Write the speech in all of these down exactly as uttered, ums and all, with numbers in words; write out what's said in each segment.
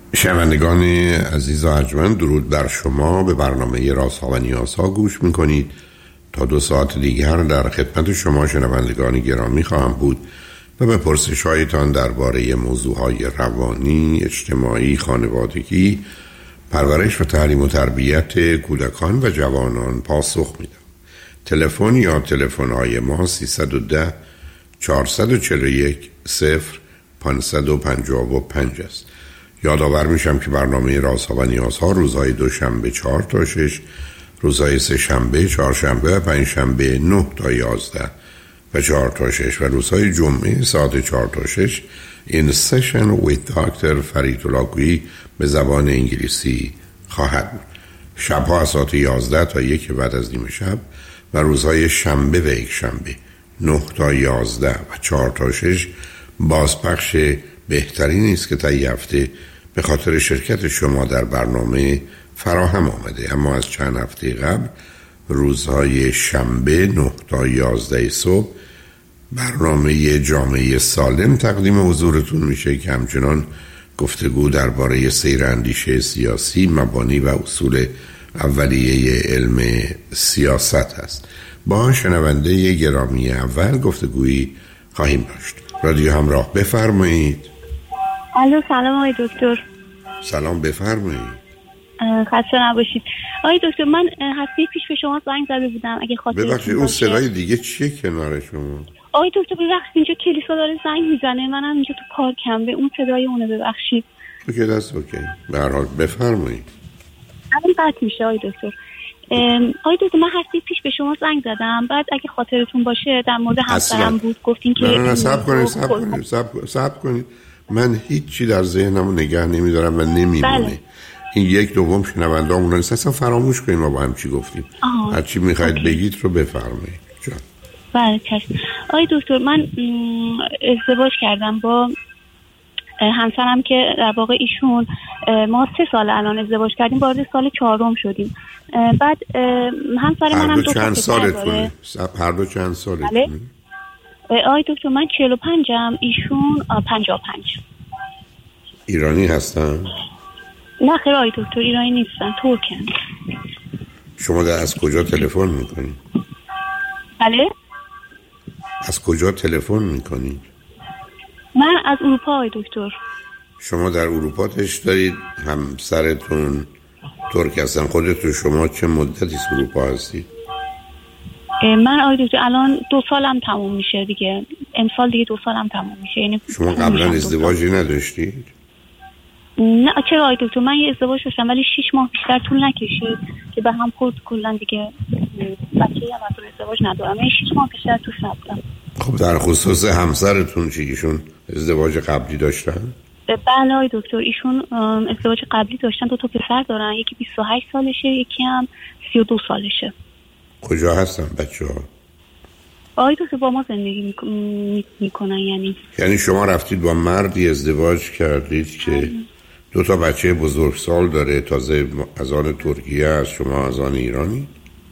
شنوندگان عزیز و ارجمند، درود بر شما. به برنامه رازها و نیازها گوش میکنید. تا دو ساعت دیگر در خدمت شما شنوندگان گرامی خواهم بود و به پرسش‌هایتان درباره موضوعهای روانی، اجتماعی، خانوادگی، پرورش و تعلیم و تربیت کودکان و جوانان پاسخ میدم. تلفن یا تلفن‌های ما سیصد و ده چهارصد و چهل و یک صفر پانصد و پنجاه و پنج است. یادآور میشم که برنامه رازها و نیازها روزهای دوشنبه چهار تا شش، روزهای سه شنبه، چهار شنبه و پنج شنبه نه تا یازده و چهار تا شش و روزهای جمعه ساعت چهار تا شش این سشن ویت دکتر فرید الاگویی به زبان انگلیسی خواهد بود. شبها از ساعت یازده تا یک بعد از نیم شب و روزهای شنبه و یک شنبه نه تا یازده و چهار تا شش بازپخش بهترین است که تا یه هفته به خاطر شرکت شما در برنامه فراهم آمده. اما از چند هفته قبل روزهای شنبه نه تا یازده صبح برنامه جامعه سالم تقدیم حضورتون میشه که همچنان گفتگو درباره سیر اندیشه سیاسی، مبانی و اصول اولیه علم سیاست هست. با شنونده گرامی اول گفتگویی خواهیم داشت. رادیو همراه، بفرمایید. الو، سلام آقای دکتر. سلام، بفرمایید. خسته نباشید آقای دکتر. من هفته پیش به شما زنگ زده بودم. اگه خاطرتون باشه. ببخشید اون صدای دیگه چیه کنار شما؟ آقای دکتر ببخشید، اینجا کلیسا داره زنگ میزنه، منم اینجا تو پارکم، به اون صدای اونه، ببخشید. اوکی، دست اوکی. به هر حال بفرمایید. الان قطع میشه آقای دکتر. آقای دکتر من هفته پیش به شما زنگ زدم، بعد اگه خاطرتون باشه در مورد همسرم بود، گفتین که نه نه صبر کنید صبر کنید صبر کنید من هیچی در ذهنمو نگه نمیدارم و نمیمونه. بله. این یک دوم شنونده‌مون نیست، اصلا فراموش کنیم ما با هم چی گفتیم. هر چی میخواید بگید رو بفرمایید. جان. بله چشم. آقای دکتر من ازدواج کردم با همسرم که در واقع ایشون، ما سه سال الان ازدواج کردیم، وارد سال چهارم شدیم. بعد همسر منم دو چند سالتونه؟ هر دو چند سالتونه؟ بله. آقای دکتر من چهل و پنجم، ایشون پنجاه و پنج. ایرانی هستن؟ نه خیر آقای دکتر، ایرانی نیستن، ترکن. شما در از کجا تلفن میکنید؟ بله؟ از کجا تلفن میکنید؟ من از اروپا آقای دکتر. شما در اروپا تش دارید، همسرتون ترک هستن. خودتون شما چه مدتی اروپا هستید؟ من آقای دکتر الان دو سالم تموم میشه دیگه، امسال دیگه دو سالم تموم میشه. یعنی شما قبلا ازدواجی نداشتید؟ نه چرا آقای دکتر، من یه ازدواج داشتم ولی شیش ماه بیشتر طول نکشید که به هم خورد. کلا دیگه بچه‌ای هم از ازدواج ندارم، یعنی شیش ماه بیشتر توش نبودم. خب در خصوص همسرتون چی؟ ایشون ازدواج قبلی داشتن؟ بله آقای دکتر، ایشون ازدواج قبلی داشتن، دو تا پسر دارن، یکی بیست و هشت سالشه، یکی هم سی و دو سالشه. کجا هستن بچه‌ها؟ آقای دکتر با ما زندگی میکنن. یعنی یعنی شما رفتید با مردی ازدواج کردید که دو تا بچه بزرگسال داره، تازه از آن ترکیه، از شما از آن ایرانی؟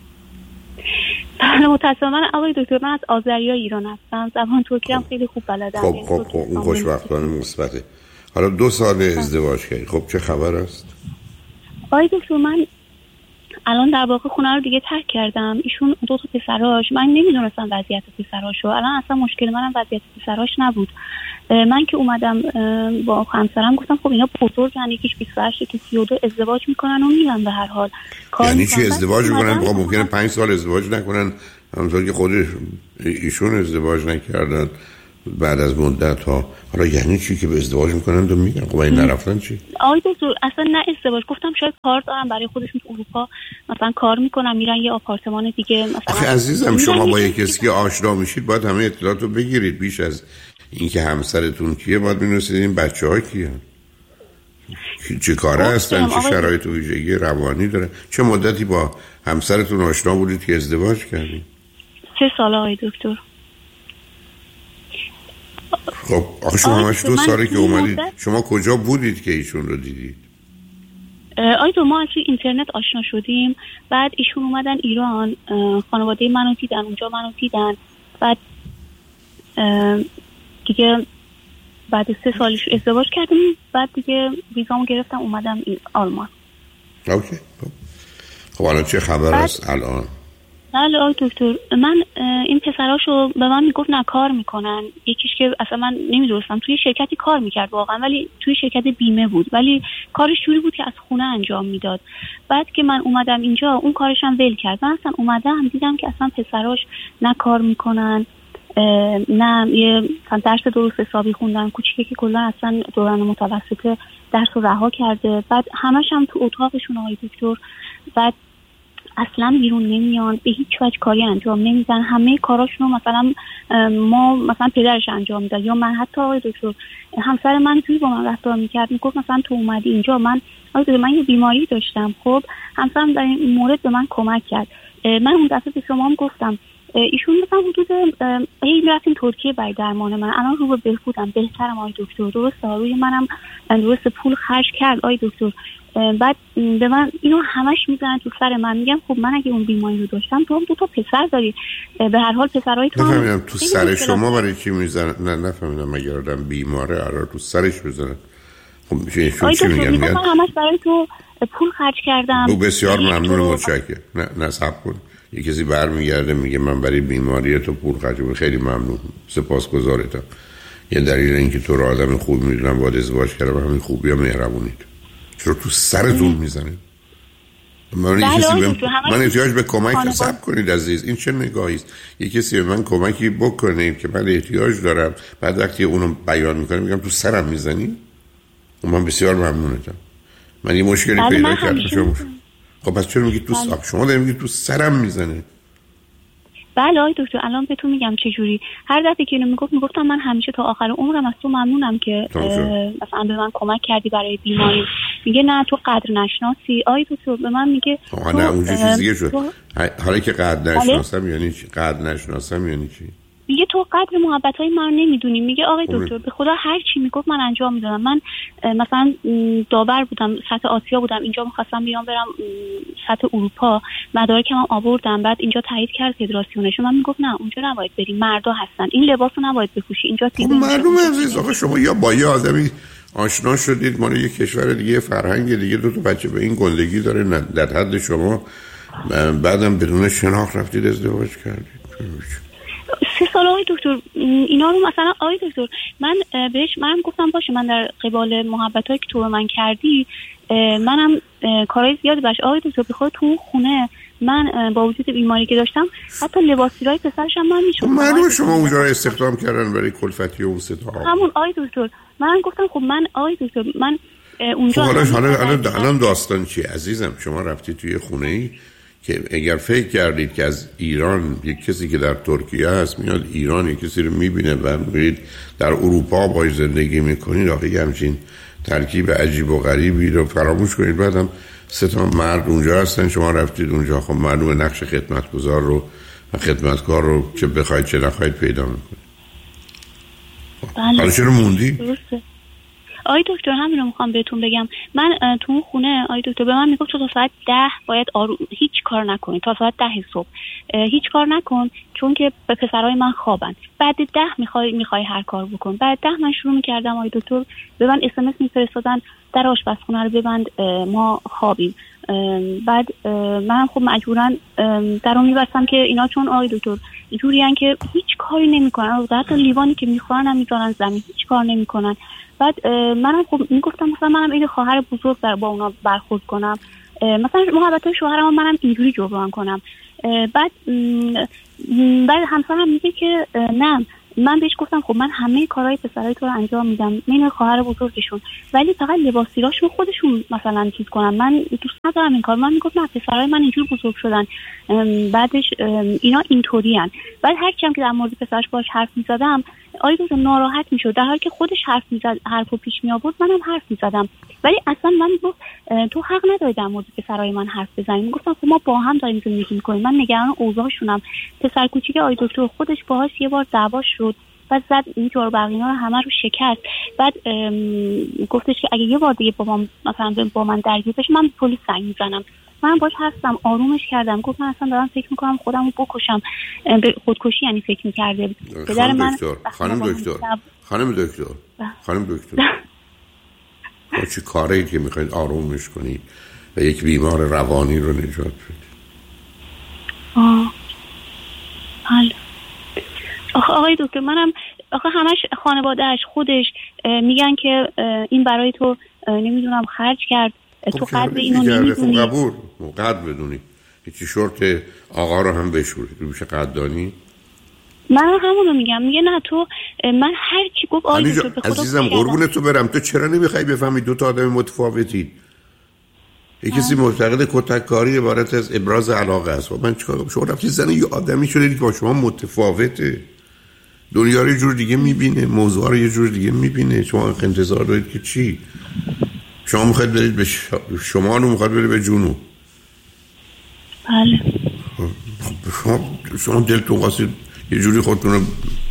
بله متاسفانه آقای دکتر من از آذریای ایران هستم، زبان ترکی هم خیلی خوب بلدم. خب خب خب اون خوشبختانه مثبته. حالا دو سال ازدواج کردید، خب چه خبر است؟ آقای دکتر من الان در واقع خونه رو دیگه ترک کردم. ایشون دو تا پسراش، من نمیدونستم وضعیت پسراشو، الان اصلا مشکل منم وضعیت پسراش نبود. من که اومدم با همسرم گفتم خب اینا بزرگن، یکیش بیست و هشت یکی سی و دو، ازدواج میکنن و میرن به هر حال. یعنی چی ازدواج میکنن؟ خب ممکنه پنج سال ازدواج نکنن، همونطور که خود ایشون ازدواج نکردن بعد از مدت ها. حالا یعنی چی که به ازدواج میکنن و میگن؟ خب این نرفتن چی؟ آقای دکتر اصلا نه ازدواج، گفتم شاید کار دارن برای خودشون تو اروپا، مثلا کار میکنن میرن یه آپارتمان دیگه مثلا. آخه عزیزم شما با یک کسی که آشنا میشید باید همه اطلاعاتو بگیرید. بیش از اینکه همسرتون کیه باید بنویسید این بچه‌ها کیه، چه کاره هستن، چه شرایط و ویژگی روانی داره. چه مدتی با همسرتون آشنا بودید که ازدواج کردید؟ سه سال آقای دکتر. خب آخه شما همش دو ساله که اومدید، شما کجا بودید که ایشون رو دیدید؟ آقای دکتر ما از اینترنت آشنا شدیم، بعد ایشون اومدن ایران، خانواده منو دیدن اونجا، منو دیدن، بعد دیگه بعد سه سالش ازدواج کردم. بعد دیگه ویزامو گرفتم اومدم این آلمان. اوکی. خب الان چه خبر است الان؟ بله آقای دکتر، من این پسراشو به من میگفت نه کار میکنن. یکیش که اصلا من نمیدونستم توی شرکتی کار میکرد واقعا، ولی توی شرکت بیمه بود، ولی کارش جوری بود که از خونه انجام میداد. بعد که من اومدم اینجا اون کارش هم ول کرد. من اصلا اومدم دیدم که اصلا پسراش نه کار میکنن نه یه درس درست حسابی خوندن. کوچیکی که کلا اصلا دوران متوسطه درس رو رها کرده. بعد همش هم تو اتاقشون آقای دکتر. بعد اصلا بیرون نمیان، به هیچ وجه کاری انجام نمیدن. همه کاراشونو مثلا ما مثلا پدرش انجام میداد یا من. حتی آقای دکتر همسر من توی با من رفتار میکرد، میگفت مثلا تو اومدی اینجا، من آقای دکتر من یه بیماری داشتم، خب همسرم در این مورد به من کمک کرد. من اون دفعه به شما هم گفتم ایشون مثلا حدود این رفتیم ترکیه برای درمان من، الان رو به بهبودم، بهترم آقای دکتر. درست روی منم درست پول خرج کرد آقای دکتر. بعد به من اینو همش میزنن تو سر من. میگم خب من اگه اون بیماری رو داشتم، تو هم دو تا پسر داری، به هر حال پسرای تو نفهمیدم تو سر شما برای چی میزنن؟ نه نفهمیدم. مگه آدم بیماره قرار تو سرش بزنن؟ خب چی چی میگم؟ من همش برای تو پول خرج کردم. او بسیار ممنون و متشکرم. نه نه صبر کن. یه کسی برمیگرده میگه من برای بیماری تو پول خرج کردم، خیلی ممنون، سپاسگزارتم. یه دلیل اینکه تو رو آدم خوب میدونم، باید ازدواج کردم، همین خوبی و مهربونیت. چرا تو سرتون میزنید؟ من کسی بهم من احتیاج به کمک حساب کنید عزیز. این چه نگاهی است؟ یه کسی به من کمکی بکنه که من احتیاج دارم، بعد وقتی اونو بیان میکنه میگم تو سرم میزنی؟ و من بسیار ممنونتم. من یه مشکلی پیدا کردم شما. خب پس چرا میگی تو سرم؟ شما دارید میگید تو سرم میزنه. بله آقای دکتر الان بهتون میگم چه جوری. هر دفعه که اینو میگفت میگفتم من همیشه تا آخر عمرم از تو ممنونم که مثلا به من کمک کردی برای بیماری. میگه نه تو قدر نشناسی. آقای دکتر به من میگه آقا نه اونجا چیز دیگه شد. حالا که قدر نشناسم یعنی چی؟ قدر نشناسم یعنی چی؟ میگه تو قدر محبت‌های من نمیدونی. میگه آقای دکتر به خدا هر چی میگفت من انجام میدادم. من مثلا داور بودم، سطح آسیا بودم، اینجا می‌خواستم بیام برم سطح اروپا، مدارکم هم آوردم. بعد اینجا تایید کرد فدراسیونش. من میگفت نه اونجا نباید بری، مردا هستن، این لباسو نباید بپوشی اینجا. خب معلومه عزیز. آقا شما یا با یه آدمی آشنا شدید مال یه کشور دیگه، فرهنگ دیگه، دو تا بچه به این گندگی داره در حد شما، بعدم بدون شناخت رفتید ازدواج کردید. سه سال آقای دکتر اینا رو مثلا آقای دکتر من بهش منم گفتم باشه من در قبال محبتایی که تو به من کردی منم کارهای زیادی باشه آقای دکتر. بخواد تو خونه من با وجود بیماری که داشتم حتی لباسیرای پسرش هم من میشم. معلومه شما اونجا رو استخدام کردن برای کلفتی و ستا همون آقای دکتر. من گفتم خب من آقای دکتر من اونجا حالا حالا الان داستان چیه عزیزم؟ شما رفتی توی خونه‌ای که اگر فکر کردید که از ایران یک کسی که در ترکیه هست میاد ایران یک کسی رو میبینه و میگید در اروپا باید زندگی میکنید، آخه همچین ترکیب عجیب و غریبی رو فراموش کنید. بعدم سه تا مرد اونجا هستن، شما رفتید اونجا، خب معلومه نقش خدمتگزار رو و خدمتکار رو چه بخواید چه نخواید پیدا میکنید. بله. حالا چرا موندی؟ درسته آی دکتر همین رو میخوام بهتون بگم. من تو اون خونه آی دکتر به من میگفت تا ساعت ده باید آروم هیچ کار نکنی، تا ساعت ده صبح هیچ کار نکن چون که به پسرای من خوابن. بعد ده میخوای میخوای هر کار بکن. بعد ده من شروع میکردم آی دکتر به من اس ام اس میفرستادن در آشپزخونه رو ببند ما خوابیم. بعد من خب مجبورا درو میبستم که اینا چون آی دکتر اینجوریان که هیچ کاری نمیکنن، حتی لیوانی که میخورن هم میذارن زمین، هیچ کار نمیکنن. بعد منم خب میگفتم مثلا منم این خواهر بزرگ در با اونا برخورد کنم، مثلا محبت شوهرم منم اینجوری جبران کنم. بعد بعد همسرم میگه که نه، من بهش گفتم خب من همه کارهای پسرای تو رو انجام میدم، من خواهر بزرگشون، ولی فقط لباسیراشون خودشون مثلا چیز کنم، من دوست ندارم این کار. من میگفتم نه پسرای من اینجور بزرگ شدن، بعدش اینا اینطورین. بعد هر چیم که در مورد پسرش باش حرف میزدم آقای دکتر ناراحت میشد، در حالی که خودش حرف میزد، حرفو پیش می آورد، منم حرف میزدم. ولی اصلا من میگفت تو حق نداری در مورد پسرای من حرف بزنی. میگفتم خب ما با هم داریم زندگی میکنیم، من نگران اوضاعشونم. پسر کوچیک آقای دکتر خودش باهاش یه بار دعوا شد، بعد زد این جور بقینا رو همه رو شکست. بعد گفتش که اگه یه بار دیگه با من مثلا با من درگیر بشه من پلیس زنگ میزنم. من باش هستم، آرومش کردم، گفت من اصلا دارم فکر میکنم خودمو بکشم. به خودکشی یعنی فکر میکرده. خانم دکتر خانم دکتر خانم دکتر خانم دکتر با چی کاری که میخواید آرومش کنید و یک بیمار روانی رو نجات بدید؟ آه حالا آخه آقای دکتر منم آخه همش خانوادهش خودش میگن که این برای تو نمیدونم خرج کرد، تو قدر اینو نمیدونی. قبول قدر بدونی هیچی شورت آقا رو هم بشوری تو میشه قدردانی. من همونو میگم، میگه نه تو من هر چی گفت آقای دکتر به خدا عزیزم قربون تو برم، تو چرا نمیخوای بفهمی دو تا آدم متفاوتید؟ یک کسی معتقد کتککاری عبارت از ابراز علاقه است و من چیکار کنم؟ شما رفتید زن یه آدمی شدید که با شما متفاوته، دنیا رو یه جور دیگه میبینه، موضوع رو یه جور دیگه میبینه. شما انتظار دارید که چی؟ شما میخواید برید به شما رو میخواید برید به جنوب. بله شما شما دلتون قاصد یه جوری خودتون رو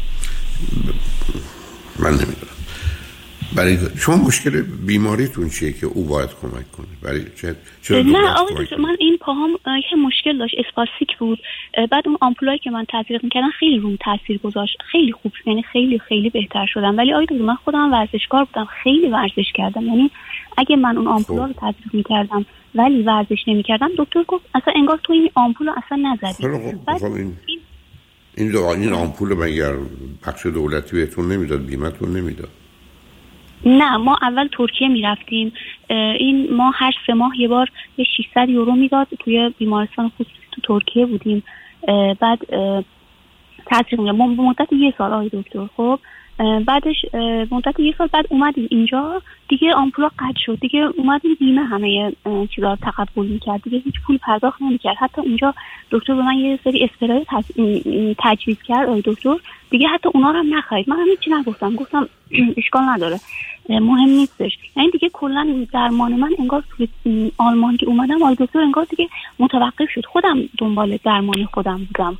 من نمیدونم. برای شما مشکل بیماریتون چیه که او باید کمک کنه؟ برای چه چرا نه آقای دکتر من این پاهام یه مشکل داشت، اسپاستیک بود. بعد اون آمپولایی که من تزریق میکردم خیلی روم تاثیر گذاشت، خیلی خوب، یعنی خیلی خیلی بهتر شدم. ولی آقای دکتر من خودم ورزشکار بودم، خیلی ورزش کردم، یعنی اگه من اون آمپولا رو تزریق میکردم ولی ورزش نمیکردم دکتر گفت اصلا انگار تو این آمپول رو اصلا نزدی. بعد این این دو این آمپول مگر بخش دولتی بهتون نمیداد، بیمه‌تون نمیداد؟ نه ما اول ترکیه میرفتیم، این ما هر سه ماه یه بار یه ششصد یورو میداد، توی بیمارستان خصوصی تو ترکیه بودیم. بعد تاثیر میگم ما مدت یه سال آقای دکتر. خب بعدش مدت یه سال بعد اومدیم اینجا دیگه آمپولا قطع شد، دیگه اومدیم بیمه همه چیزا رو تقبل میکرد، دیگه هیچ پول پرداخت نمیکرد. حتی اونجا دکتر به من یه سری اسپری تجویز کرد آقای دکتر، دیگه حتی اونا رو هم نخرید. من هم هیچی نگفتم، گفتم اشکال نداره مهم نیستش. یعنی دیگه کلا درمان من انگار توی آلمان که اومدم آقای دکتر انگار دیگه متوقف شد، خودم دنبال درمان خودم بودم.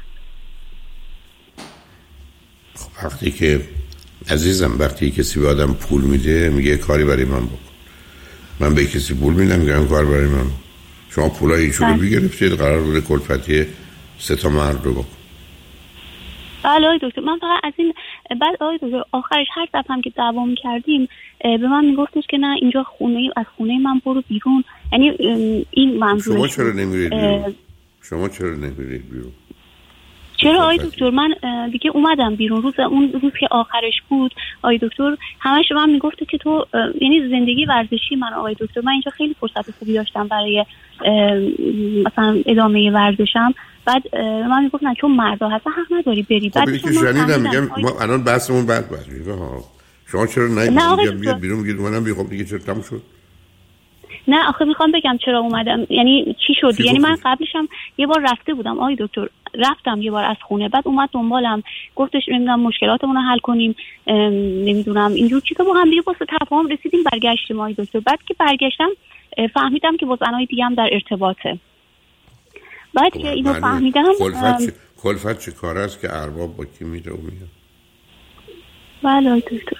وقتی که عزیزم وقتی کسی به آدم پول میده میگه کاری برای من بکن، من به کسی پول میدم میگم کار برای من. شما پولای ایشون رو بگرفتید قرار بوده کلفتی سه تا مرد رو بکن. بله آقای دکتر من فقط از این بعد آقای دکتر آخرش هر دفعه هم که دعوا می‌کردیم به من میگفتش که نه اینجا خونه از خونه من برو بیرون. یعنی این منظورش. شما چرا نمیرید بیرون؟ شما چرا نمیرید بیرون؟ چرا آقای دکتر من دیگه اومدم بیرون. روز اون روز که آخرش بود آقای دکتر همش من میگفت که تو یعنی زندگی ورزشی من آقای دکتر من اینجا خیلی فرصت خوبی داشتم برای مثلا ادامه ورزشم. بعد من میگفت نه چون مردا هستن حق نداری بری. بعد که شنیدم میگم ما الان بحثمون بعد بحث میگه ها شما چرا نمیگید بیاد بیرون میگید منم بی خب دیگه چرا تموم شد؟ نه آخه میخوام بگم چرا اومدم، یعنی چی شد. یعنی من قبلشم یه بار رفته بودم آقای دکتر، رفتم یه بار از خونه، بعد اومد دنبالم گفتش نمیدونم مشکلاتمون رو حل کنیم نمیدونم اینجور چیزا، با هم دیگه واسه تفاهم رسیدیم برگشتیم آقای دکتر. بعد که برگشتم فهمیدم که با زنای دیگه هم در ارتباطه. بعد که اینو فهمیدم کلفت کلفت چه کار است که ارباب با کی میره و میاد؟ بله آقای دکتر.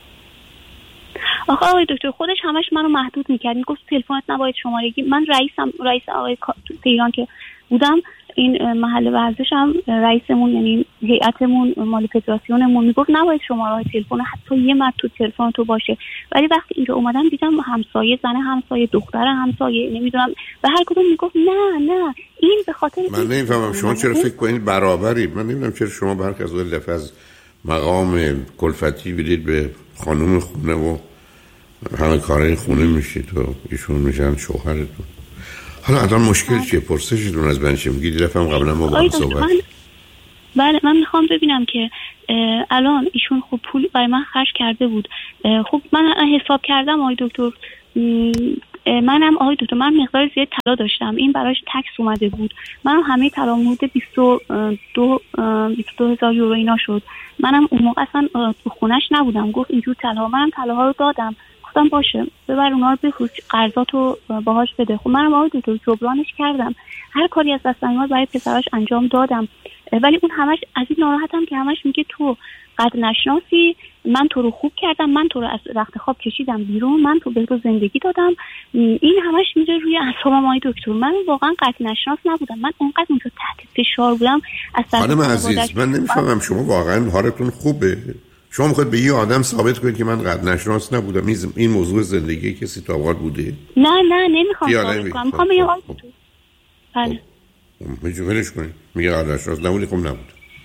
آخه آقای دکتر خودش همش منو محدود میکرد، میگفت تلفنت نباید شماره گیر. من رئیسم رئیس آقای ایران که بودم این محل ورزشم رئیسمون یعنی هیئتمون مال فدراسیونمون میگفت نباید شماره تلفن حتی یه مرد تو تلفن تو باشه. ولی وقتی اینجا اومدم دیدم همسایه زن همسایه دختر همسایه نمیدونم و هر کدوم میگفت نه نه این به خاطر من نمیفهمم شما چرا فکر کنید برابرید. من نمیدونم چرا شما برخی از اون دفعه از مقام کلفتی بدید به خانم خونه و همه کارهای خونه میشید و ایشون میشن شوهرتون. حالا الان مشکل چیه؟ پرسشتون از من چیه؟ میگید رفتم قبلا ما با هم صحبت. من... بله من میخوام ببینم که الان ایشون خب پول برای من خرج کرده بود. خب من حساب کردم آقای دکتر، منم آقای دکتر من مقدار زیاد طلا داشتم، این براش تکس اومده بود. منم همه طلا حدود بیست و دو هزار یورو اینا شد. منم اون موقع اصلا تو خونش نبودم، گفت اینجور طلا، منم طلاها رو دادم، گفتم باشه ببر اونا رو بفروش قرضاتو باهاش بده. خب منم آقای دکتر جبرانش کردم، هر کاری از دستم اومد برای پسراش انجام دادم. ولی اون همش از این ناراحتم که همش میگه تو قد نشناسی، من تو رو خوب کردم، من تو رو از رخت خواب کشیدم بیرون، من تو به تو زندگی دادم. این همش میره روی اعصابم آقای دکتر. من واقعا قد نشناس نبودم، من اونقدر اونجا تحت فشار بودم از خانم عزیز. من نمیفهمم شما واقعا حالتون خوبه؟ شما میخواید به یه آدم ثابت کنید که من قد نشناس نبودم؟ این موضوع زندگی کسی تا وقت بوده؟ نه نه نمیخوام ثابت کنم، میخوام بگم آقای دکتر. بله مجبورش کنید. میگه قد نشناس نبودی، خب نبود.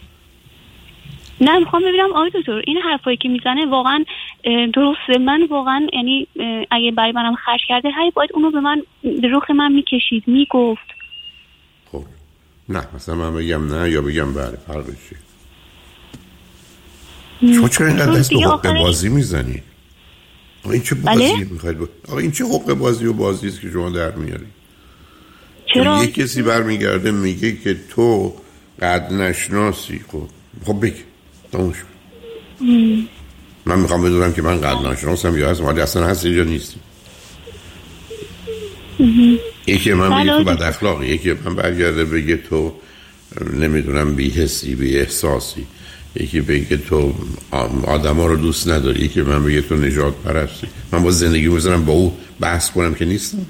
نه میخوام ببینم آقای دکتر این حرفایی که میزنه واقعا درسته؟ من واقعا یعنی اگه برای منم خرج کرده هی باید اونو به من به رخ من میکشید میگفت. خب نه مثلا من بگم نه یا بگم بله، فرقش چیه؟ شما چرا اینقدر دست به حقه بازی میزنی؟ آقا این چه بازی میخواید با... آقا این چه حقه بازی و بازی است که شما در میاری؟ چرا؟ یه کسی برمیگرده میگه که تو قد نشناسی. خب خب بگی تموش. من میخوام بدونم که من قد نشناسم یا هستم، ولی اصلا هست اینجا نیستی. یکی من بگه تو بد اخلاقی، یکی من برگرده بگه تو نمیدونم بی حسی بی احساسی، یکی بگه تو آدم ها رو دوست نداری، یکی من بگه تو نجات پرستی. من با زندگی بزنم با او بحث کنم که نیستم.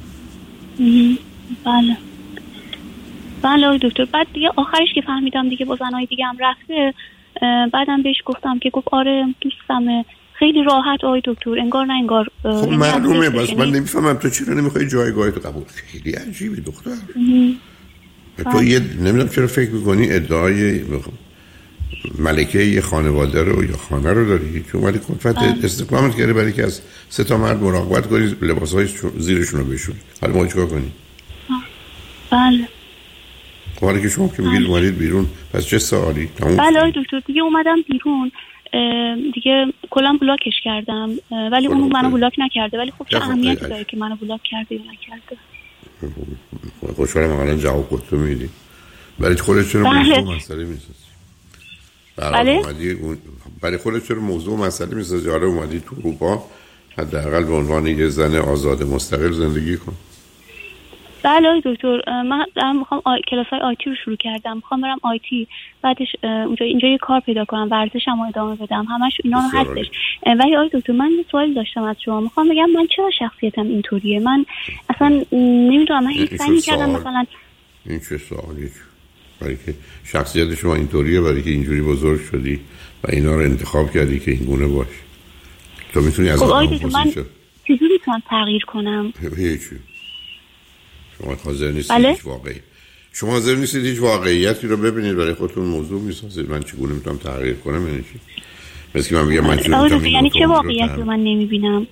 بله بله دکتر. بعد دیگه آخرش که فهمیدم دیگه با زنهای دیگه هم رفته، بعدم بهش گفتم که گفت آره دوستمه. خیلی راحت آقای دکتر، انگار نه انگار. خب معلومه، بس من نمیفهمم تو چرا نمیخوای جایگاه تو قبول. خیلی عجیبی دختر. تو یه نمیدونم چرا فکر میکنی ادعای ملکه یه خانواده رو یا خانه رو داری، چون ولی کنفت استقامت کردی برای که از سه تا مرد مراقبت کنی، لباسهای زیرشون رو بشونی. حالا ما چیکار کنی؟ بله. حالا که شما که میگید اومدید بیرون، پس چه سوالی؟ بله آقای دکتر دیگه اومدم بیرون دیگه کلا بلاکش کردم، ولی اون منو بلاک نکرده. ولی خب چه اهمیتی داره که منو بلاک کرده یا نکرده؟ خوشحالم الان جواب خودتو میدی. برای خودت چرا موضوع مسئله میسازی؟ بله اومدی برای خودت چرا موضوع مسئله میسازی؟ حالا اومدی تو اروپا حداقل به عنوان یه زن آزاد مستقل زندگی کن. بله آقای دکتر من دارم میخوام آی... کلاسای آیتی رو شروع کردم، میخوام برم آیتی، بعدش اونجا اینجا یه کار پیدا کنم، ورزشم رو ادامه بدم، همش اینا رو هستش. ولی آقای دکتر من یه سوالی داشتم از شما، میخوام بگم من چرا شخصیتم اینطوریه؟ من اصلا نمیدونم، من هیچ سعی کردم مثلا این چه سوالی؟ برای که شخصیت شما اینطوریه برای که اینجوری بزرگ شدی و اینا رو انتخاب کردی که این گونه باشی. تو میتونی از آقای دکتر من چجوری میتونم تغییر کنم؟ هیچی. شما حاضر نیستید بله؟ هیچ واقعی شما حاضر نیستید هیچ واقعیتی رو ببینید، برای خودتون موضوع میسازید. من چگونه میتونم تغییر کنم؟ یعنی چی؟ مثل که من بگم من چجوری میتونم یعنی چه واقعیتی رو من نمیبینم؟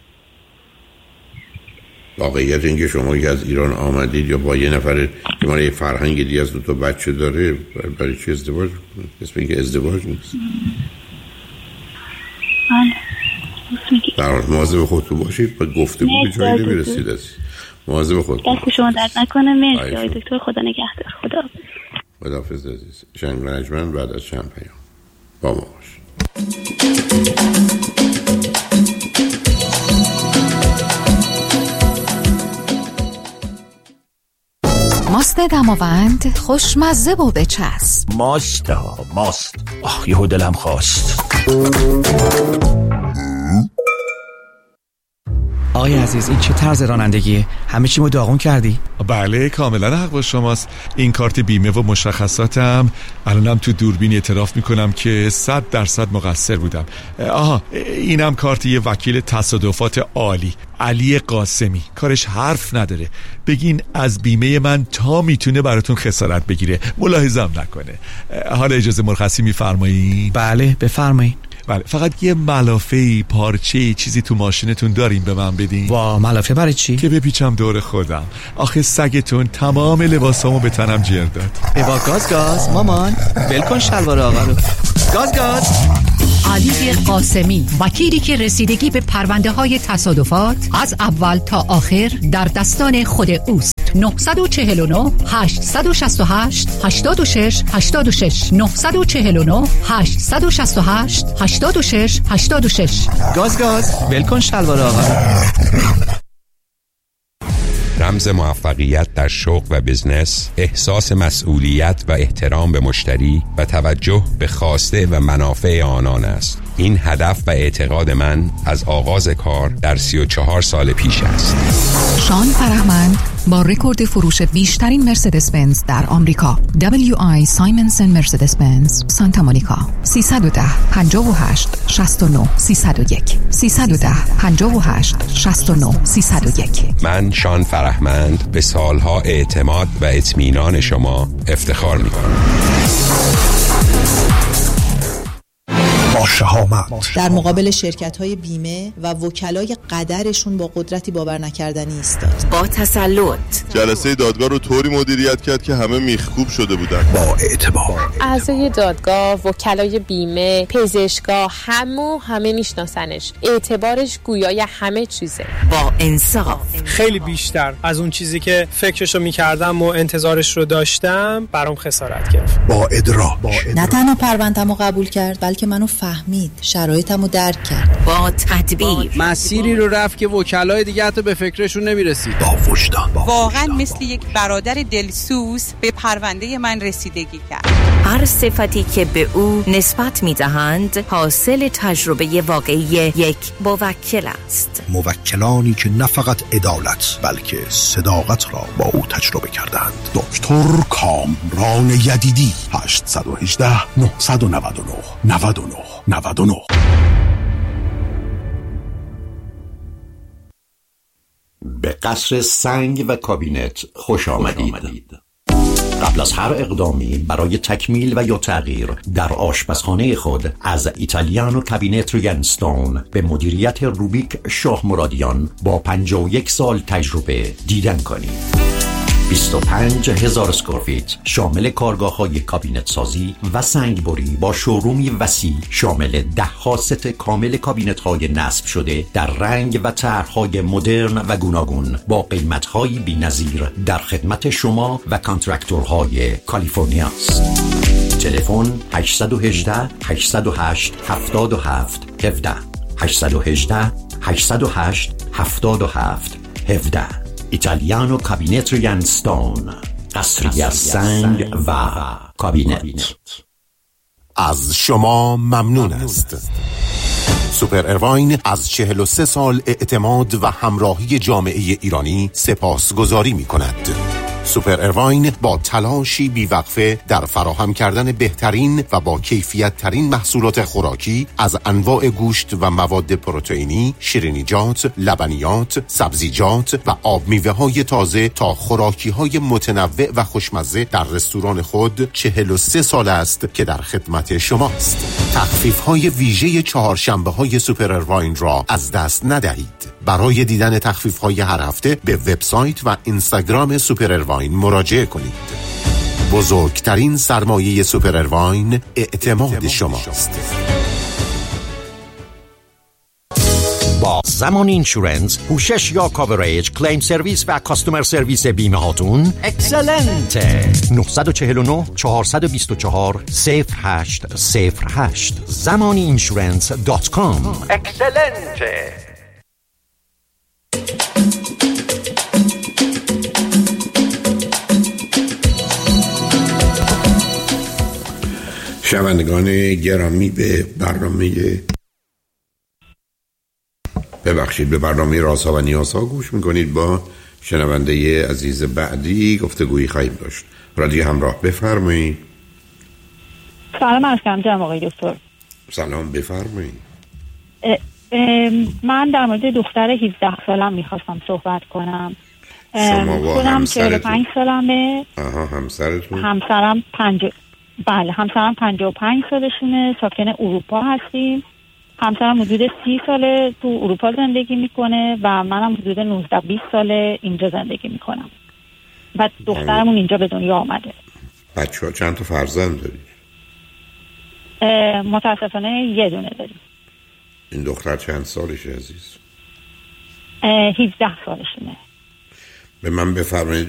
واقعیت اینکه شما که از ایران آمدید یا با یه نفر که ما یه فرهنگ دیگه از دو تا بچه داره، برای چی ازدواج کنید؟ اسم اینکه ازدواج نیست. بله در حال مواظب خودتون باشید و گفتگو به جایی نمیرسید. مواظب خودتون دست شما درد نکنه. مرسی آقای دکتر، خدا نگهدار. خدا خداحافظ عزیز. شنگ رنجمن بعد از چند پیام با ما باش. ماست دماوند خوشمزه و بچسب. ماست ها ماست. آخ یهو دلم خواست. آقای عزیز این چه طرز رانندگیه؟ همه چیمو داغون کردی؟ بله کاملا حق با شماست. این کارت بیمه و مشخصاتم الانم تو دوربین اعتراف میکنم که صد درصد مقصر بودم. آها اینم کارت یه وکیل تصادفات عالی، علی قاسمی. کارش حرف نداره، بگین از بیمه من تا میتونه براتون خسارت بگیره، ملاحظه‌ام نکنه. حالا اجازه مرخصی میفرمایید؟ بله بفرمایید. بله فقط یه ملافه پارچه چیزی تو ماشینتون دارین به من بدین؟ وا ملافه برای چی؟ که بپیچم دور خودم. آخه سگتون تمام لباسامو به تنم جر داد. ببا گاز گاز مامان ول کن شلوار آقا رو. گاز گاز. علی قاسمی، وکیلی که رسیدگی به پرونده های تصادفات از اول تا آخر در دستان خود اوست. نه چهار نه هشت شش هشت هشت شش هشت شش نه چهار نه هشت شش هشت هشت شش هشت شش. گاز گاز ول کن شلوار آقا. رمز موفقیت در شغل و بزنس، احساس مسئولیت و احترام به مشتری و توجه به خواسته و منافع آنان است. این هدف و اعتقاد من از آغاز کار در سی و چهار سال پیش است. شان فرهمند، با رکورد فروش بیشترین مرسدس بنز در آمریکا. دبلیو آی سایمنز اند مرسدس بنز سانتا مونیکا. سیصد و ده پنجاه و هشت شصت و نه سیصد و یک سیصد و ده پنجاه و هشت شصت و نه سیصد و یک. من شان فرهمند به سالها اعتماد و اطمینان شما افتخار می‌کنم. با شهامت در مقابل شرکت‌های بیمه و وکلای قدرشون با قدرتی باور نکردنی ایستاد. با تسلط جلسه دادگاه رو طوری مدیریت کرد که همه میخکوب شده بودن. با اعتبار اعضای دادگاه، وکلای بیمه، پزشکا، همو همه میشناسنش. اعتبارش گویای همه چیزه. با انصاف، خیلی بیشتر از اون چیزی که فکرشو میکردم و انتظارش رو داشتم برام خسارت گرفت. با ادراک، نه تنها پرونده‌مو قبول کرد بلکه منو فهمید، شرایطمو درک کرد. با تدبیر، مسیری رو رفت که وکلای دیگه حتی به فکرشون نمیرسید. با وجدان، واقعا مثل یک برادر دلسوز به پرونده من رسیدگی کرد. هر صفتی که به او نسبت میدهند حاصل تجربه واقعی یک موکل است. موکلانی که نه فقط عدالت بلکه صداقت را با او تجربه کردند. دکتر کامران یدیدی. هشت یک هشت نه نه نه نه نه نه نه. به قصر سنگ و کابینت خوش آمدید. قبل از هر اقدامی برای تکمیل و یا تغییر در آشپزخانه خود از ایتالیانو کابینت ریانستون به مدیریت روبیک شاه مرادیان با پنجاه و یک سال تجربه دیدن کنید. بیست و پنج هزار اسکوارفیت شامل کارگاه‌های کابینت سازی و سنگبری با شورومی وسیع شامل ده ها ست کامل کابینت‌های نصب شده در رنگ و طرح‌های مدرن و گوناگون با قیمت‌های بی‌نظیر در خدمت شما و کانترکتورهای کالیفرنیا است. تلفن هشت یک هشت هشت صفر هشت هفت هفت یک هفت هشت یک هشت هشت صفر هشت هفت هفت یک هفت. ایتالیانو کابینت ریانستون، قصری از سنگ و کابینت. از شما ممنون است. سوپر ارواین از چهل و سه سال اعتماد و همراهی جامعه ایرانی سپاسگزاری می کند. سوپر ارواین با تلاشی بیوقفه در فراهم کردن بهترین و با کیفیت ترین محصولات خوراکی از انواع گوشت و مواد پروتئینی، شیرینیجات، لبنیات، سبزیجات و آب میوه های تازه تا خوراکی های متنوع و خوشمزه در رستوران خود چهل و سه سال است که در خدمت شماست. تخفیف های ویژه چهارشنبه های سوپر ارواین را از دست ندهید. برای دیدن تخفیف های هر هفته به وبسایت و اینستاگرام سوپر ارواین مراجعه کنید. بزرگترین سرمایه سوپر ارواین اعتماد شماست. با زمان اینشورنس، پوشش یا کاوریج، کلیم سرویس و کاستومر سرویس بیمه هاتون اکسلنته. نه چهار نه چهار دو چهار صفر هشت صفر هشت زمانی اینشورنس دات کام. اکسلنته. شنوندگان گرامی، به برنامه ببخشید به برنامه رازها و نیازها گوش میکنید. با شنونده عزیز بعدی گفتگویی خواهیم داشت. رادیو همراه، بفرمایید. سلام عرض کنم جناب آقای دکتر. سلام، بفرمایید. من در مورد دختر هفده سالم میخواستم صحبت کنم. شما و خودم چهل و پنج سالمه. آها، همسرتون؟ همسرم پنج بله همسرم پنجاه و پنج سالشونه، ساکن اروپا هستیم. همسرم حدود سی ساله تو اروپا زندگی میکنه و منم حدود نوزده بیست ساله اینجا زندگی میکنم و دخترمون اینجا به دنیا آمده. بچه ها چند تا فرزند دارید؟ متاسفانه یه دونه داریم. این دختر چند سالشه عزیز؟ هفده سالشونه. به من بفرمایید